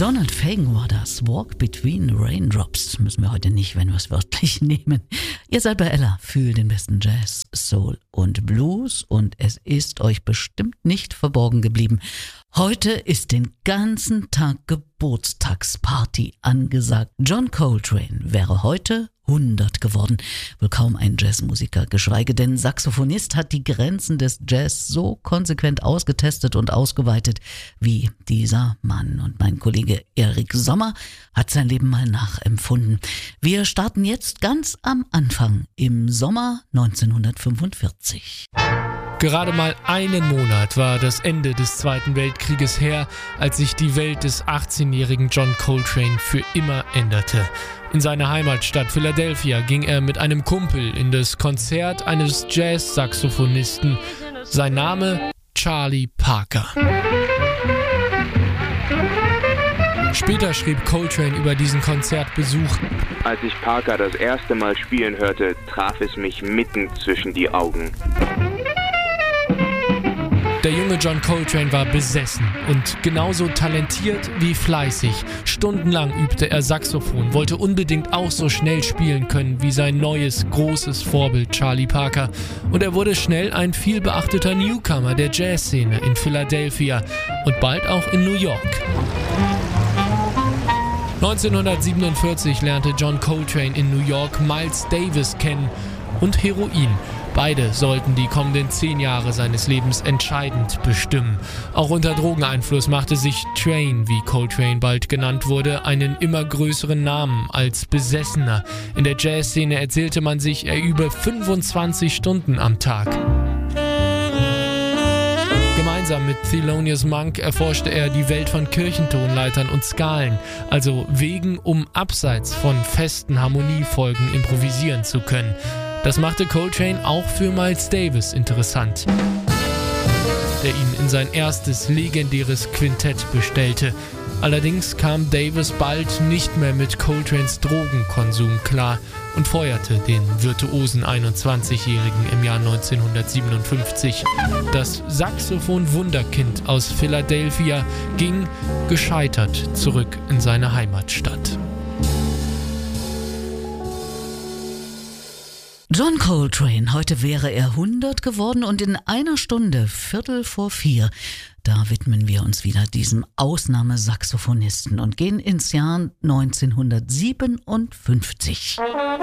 Donald Fagen war das. Walk Between Raindrops. Müssen wir heute nicht, wenn wir es wörtlich nehmen. Ihr seid bei Ella für den besten Jazz, Soul und Blues und es ist euch bestimmt nicht verborgen geblieben. Heute ist den ganzen Tag Geburtstagsparty angesagt. John Coltrane wäre heute 100 geworden. Wohl kaum ein Jazzmusiker, geschweige denn Saxophonist hat die Grenzen des Jazz so konsequent ausgetestet und ausgeweitet wie dieser Mann. Und mein Kollege Erik Sommer hat sein Leben mal nachempfunden. Wir starten jetzt ganz am Anfang im Sommer 1945. Gerade mal einen Monat war das Ende des Zweiten Weltkrieges her, als sich die Welt des 18-jährigen John Coltrane für immer änderte. In seine Heimatstadt Philadelphia ging er mit einem Kumpel in das Konzert eines Jazz-Saxophonisten. Sein Name Charlie Parker. Später schrieb Coltrane über diesen Konzertbesuch: Als ich Parker das erste Mal spielen hörte, traf es mich mitten zwischen die Augen. Der junge John Coltrane war besessen und genauso talentiert wie fleißig. Stundenlang übte er Saxophon, wollte unbedingt auch so schnell spielen können wie sein neues, großes Vorbild Charlie Parker. Und er wurde schnell ein vielbeachteter Newcomer der Jazzszene in Philadelphia und bald auch in New York. 1947 lernte John Coltrane in New York Miles Davis kennen und Heroin. Beide sollten die kommenden 10 Jahre seines Lebens entscheidend bestimmen. Auch unter Drogeneinfluss machte sich Train, wie Coltrane bald genannt wurde, einen immer größeren Namen als Besessener. In der Jazzszene erzählte man sich, er übe 25 Stunden am Tag. Gemeinsam mit Thelonious Monk erforschte er die Welt von Kirchentonleitern und Skalen, also Wegen, um abseits von festen Harmoniefolgen improvisieren zu können. Das machte Coltrane auch für Miles Davis interessant, der ihn in sein erstes legendäres Quintett bestellte. Allerdings kam Davis bald nicht mehr mit Coltranes Drogenkonsum klar und feuerte den virtuosen 21-Jährigen im Jahr 1957. Das Saxophon-Wunderkind aus Philadelphia ging gescheitert zurück in seine Heimatstadt. John Coltrane, heute wäre er 100 geworden und in einer Stunde, 3:45, da widmen wir uns wieder diesem Ausnahmesaxophonisten und gehen ins Jahr 1957.